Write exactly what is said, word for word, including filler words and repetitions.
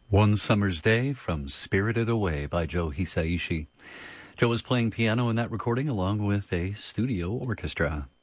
One Summer's Day from Spirited Away by Joe Hisaishi. Joe was playing piano in that recording along with a studio orchestra.